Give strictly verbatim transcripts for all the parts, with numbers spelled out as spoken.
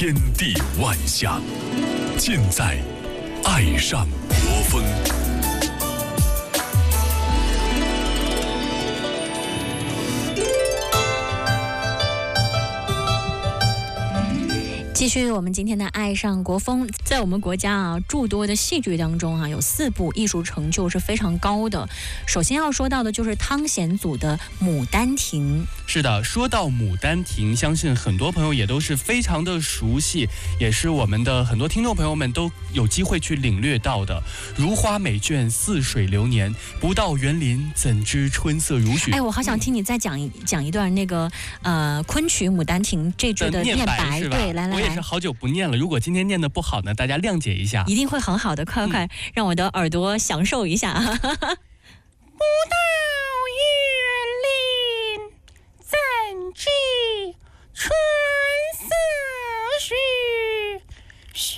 天地万象，尽在爱上国风。 继续我们今天的爱上国风。在我们国家啊诸多的戏剧当中啊，有四部艺术成就是非常高的。首先要说到的就是汤显祖的《牡丹亭》。 是的，说到《牡丹亭》，相信很多朋友也都是非常的熟悉，也是我们的很多听众朋友们都有机会去领略到的。如花美眷似水流年，不到园林怎知春色如许。 哎，我好想听你再讲一、嗯、讲一段那个呃昆曲《牡丹亭》这句的念白， 是吧？ 对，来来来， 我也是好久不念了，如果今天念的不好呢，大家谅解一下。 一定会很好的，快快、嗯、让我的耳朵享受一下。不到园林怎知春色如许。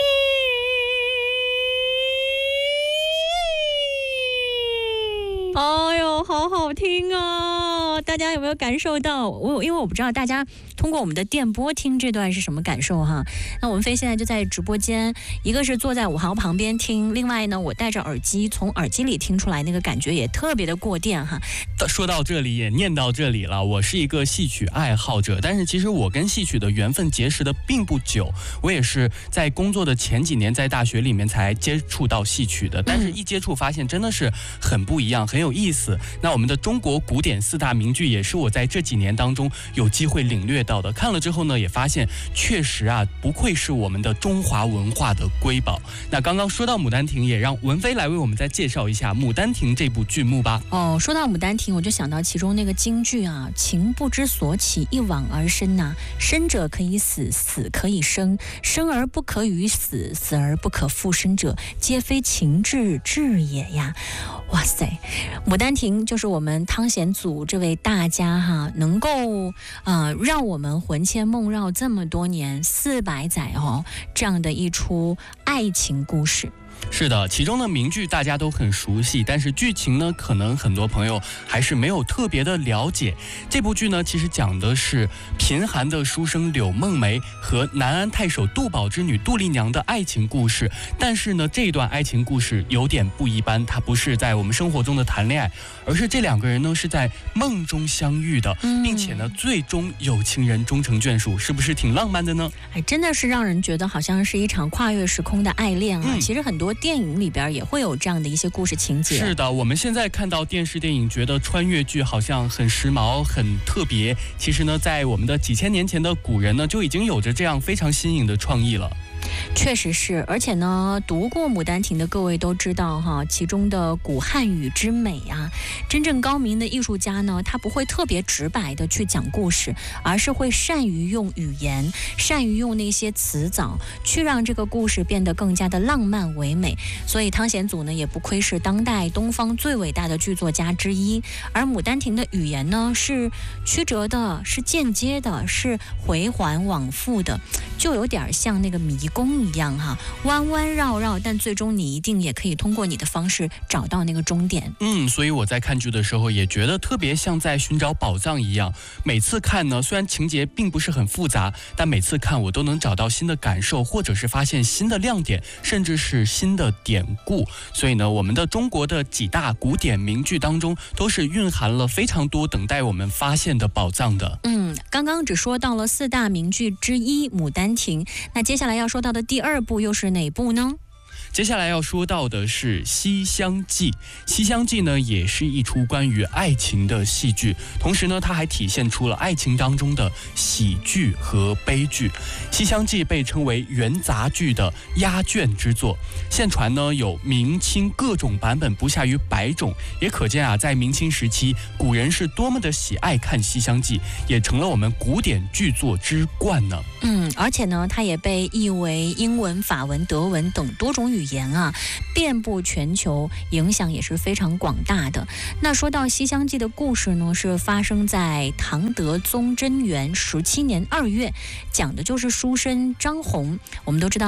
哎呦，好好听哦！大家有没有感受到？我因为我不知道大家通过我们的电波听这段是什么感受哈。那文飞现在就在直播间，一个是坐在武豪旁边听，另外呢，我戴着耳机，从耳机里听出来那个感觉也特别的过电哈。 说到这里也念到这里了，我是一个戏曲爱好者，但是其实我跟戏曲的缘分结识的并不久，我也是在工作的前几年在大学里面才接触到戏曲的，但是一接触发现真的是很不一样，很有意思。那我们的中国古典四大名剧也是我在这几年当中有机会领略到的，看了之后呢，也发现确实啊，不愧是我们的中华文化的瑰宝。那刚刚说到《牡丹亭》，也让文飞来为我们再介绍一下《牡丹亭》这部剧目吧。 哦，说到《牡丹亭》，我就想到其中那个京剧啊，情不知所起，一往而深呐、啊。生者可以死，死可以生，生而不可与死，死而不可复生者，皆非情志志也呀。哇塞，《牡丹亭》就是我们汤显祖这位大家哈，能够呃让我们魂牵梦绕这么多年四百载哦，这样的一出爱情故事。 是的，其中的名句大家都很熟悉，但是剧情呢，可能很多朋友还是没有特别的了解。这部剧呢，其实讲的是贫寒的书生柳梦梅和南安太守杜宝之女杜丽娘的爱情故事。但是呢，这段爱情故事有点不一般，它不是在我们生活中的谈恋爱，而是这两个人呢是在梦中相遇的，并且呢，最终有情人终成眷属，是不是挺浪漫的呢？ 哎，真的是让人觉得好像是一场跨越时空的爱恋啊！ 嗯、 其实很多电影里边也会有这样的一些故事情节。 是的，我们现在看到电视电影，觉得穿越剧好像很时髦、很特别。其实呢，在我们的几千年前的古人呢，就已经有着这样非常新颖的创意了。 确实是，而且呢，读过《牡丹亭》的各位都知道哈，其中的古汉语之美啊，真正高明的艺术家呢，他不会特别直白的去讲故事，而是会善于用语言，善于用那些词藻，去让这个故事变得更加的浪漫唯美。所以汤显祖呢，也不愧是当代东方最伟大的剧作家之一。而《牡丹亭》的语言呢，是曲折的，是间接的，是回环往复的，就有点像那个迷宫一样哈，弯弯绕绕，但最终你一定也可以通过你的方式找到那个终点。 嗯，所以我在看剧的时候也觉得特别像在寻找宝藏一样。每次看呢，虽然情节并不是很复杂，但每次看我都能找到新的感受，或者是发现新的亮点，甚至是新的典故。所以呢，我们的中国的几大古典名剧当中，都是蕴含了非常多等待我们发现的宝藏的。 嗯，刚刚只说到了四大名剧之一《牡丹亭》，那接下来要说到的第二部又是哪部呢？ 接下来要说到的是《西厢记》。《西厢记》呢，也是一出关于爱情的戏剧，同时呢，它还体现出了爱情当中的喜剧和悲剧。《西厢记》被称为元杂剧的压卷之作，现传呢有明清各种版本不下于百种，也可见啊，在明清时期，古人是多么的喜爱看《西厢记》，也成了我们古典剧作之冠呢。 嗯，而且呢，它也被译为英文、法文、德文等多种语言啊，遍布全球，影响也是非常广大的。那说到《西厢记》的故事呢，是发生在唐德宗贞元十七年二月，讲的就是书生张宏。我们都知道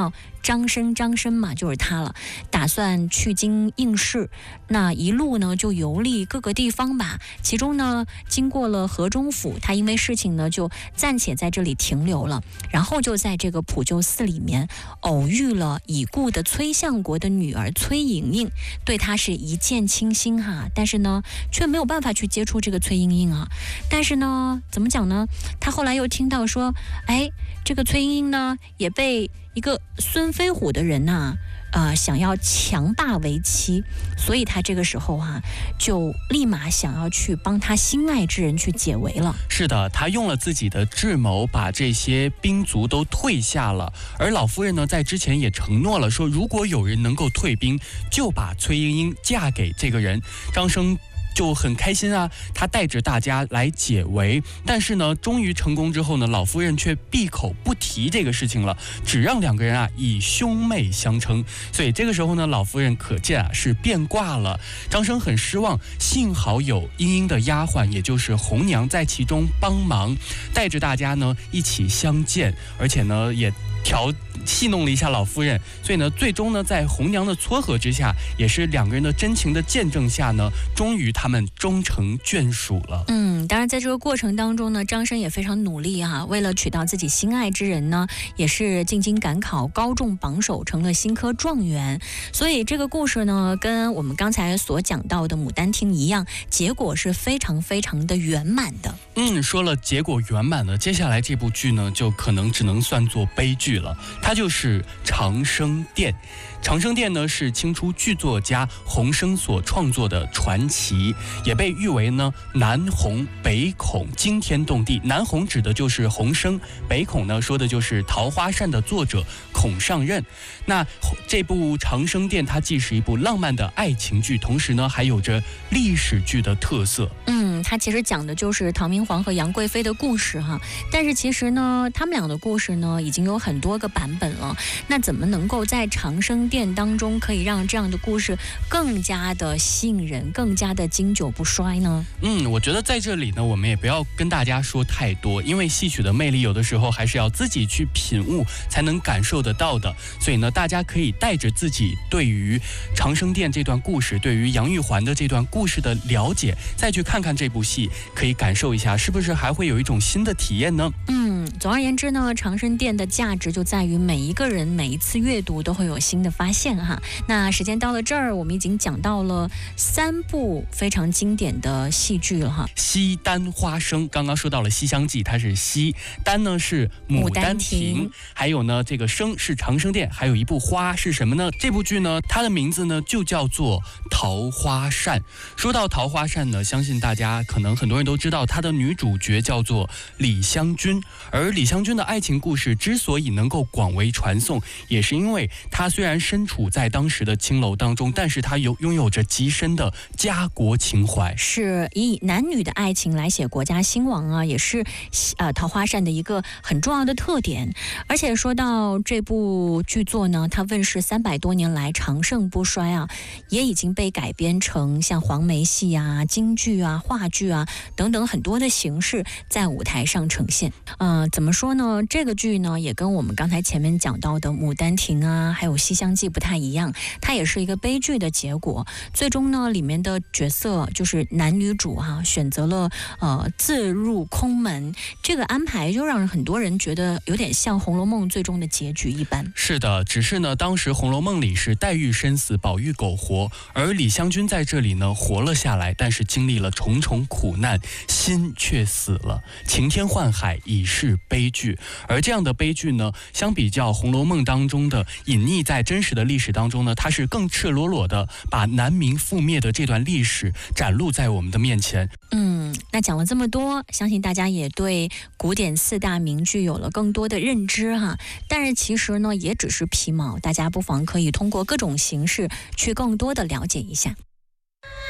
张生，张生嘛就是他了，打算去京应试，那一路呢就游历各个地方吧。其中呢，经过了河中府，他因为事情呢就暂且在这里停留了，然后就在这个普救寺里面偶遇了已故的崔相国的女儿崔莹莹，对他是一见倾心哈，但是呢却没有办法去接触这个崔莹莹啊。但是呢，怎么讲呢？他后来又听到说，哎，这个崔莹莹呢也被一个孙飞虎的人呐、啊。呃，想要强霸为妻，所以他这个时候啊，就立马想要去帮他心爱之人去解围了。 是的，他用了自己的智谋，把这些兵卒都退下了。而老夫人呢，在之前也承诺了，说如果有人能够退兵，就把崔莺莺嫁给这个人。张生就很开心啊，他带着大家来解围，但是呢，终于成功之后呢，老夫人却闭口不提这个事情了，只让两个人啊以兄妹相称。所以这个时候呢，老夫人可见啊是变卦了。张生很失望，幸好有莺莺的丫鬟，也就是红娘在其中帮忙，带着大家呢一起相见，而且呢也调戏弄了一下老夫人，所以呢，最终呢，在红娘的撮合之下，也是两个人的真情的见证下呢，终于他们终成眷属了。 嗯，当然在这个过程当中呢，张生也非常努力哈、啊，为了娶到自己心爱之人呢，也是进京赶考，高中榜首，成了新科状元。所以这个故事呢，跟我们刚才所讲到的《牡丹亭》一样，结果是非常非常的圆满的。 嗯，说了结果圆满了，接下来这部剧呢，就可能只能算作悲剧了。它就是《长生殿》。《长生殿》呢是清初剧作家洪升所创作的传奇，也被誉为呢南洪北孔，惊天动地。南洪指的就是洪升，北孔呢说的就是《桃花扇》的作者孔尚任。那这部《长生殿》它既是一部浪漫的爱情剧，同时呢还有着历史剧的特色。 嗯，它其实讲的就是唐明皇和杨贵妃的故事哈。但是其实呢，他们俩的故事呢已经有很多个版本了。那怎么能够在长生殿当中可以让这样的故事更加的吸引人，更加的经久不衰呢？ 嗯，我觉得在这里呢，我们也不要跟大家说太多，因为戏曲的魅力有的时候还是要自己去品悟才能感受得到的。所以呢，大家可以带着自己对于长生殿这段故事，对于杨玉环的这段故事的了解，再去看看这部戏，可以感受一下，是不是还会有一种新的体验呢？ 嗯，总而言之呢，长生殿的价值就在于每一个人每一次阅读都会有新的发现哈。那时间到了这儿，我们已经讲到了三部非常经典的戏剧了哈。 西丹花生，刚刚说到了《西厢记》，它是西，丹呢是牡丹亭，还有呢这个生是长生殿，还有一部花是什么呢？这部剧呢，它的名字呢就叫做《桃花扇》。说到桃花扇呢，相信大家可能很多人都知道，它的女主角叫做李香君。而李香君的爱情故事之所以能够广为传颂，也是因为她虽然身处在当时的青楼当中，但是她有拥有着极深的家国情怀， 是以男女的爱情来写国家兴亡啊，也是呃桃花扇的一个很重要的特点。而且说到这部剧作呢，它问世三百多年来长盛不衰啊，也已经被改编成像黄梅戏啊、京剧啊、话剧啊等等很多的形式在舞台上呈现。呃，怎么说呢？这个剧呢，也跟我们刚才前面讲到的《牡丹亭》啊，还有《西厢记》不太一样，它也是一个悲剧的结果。最终呢，里面的角色就是男女主哈、啊，选择了呃自入空门，这个安排就让很多人觉得有点像《红楼梦》最终的结局一般。 是的，只是呢，当时《红楼梦》里是黛玉身死，宝玉苟活，而李香君在这里呢活了下来，但是经历了重重苦难，心却死了。晴天幻海已是悲剧，而这样的悲剧呢，相比较《红楼梦》当中的隐匿在真实的历史当中呢，它是更赤裸裸的把南明覆灭的这段历史展露在我们的面前。 嗯，那讲了这么多，相信大家也对古典四大名剧有了更多的认知哈。但是其实呢，也只是皮毛，大家不妨可以通过各种形式去更多的了解一下。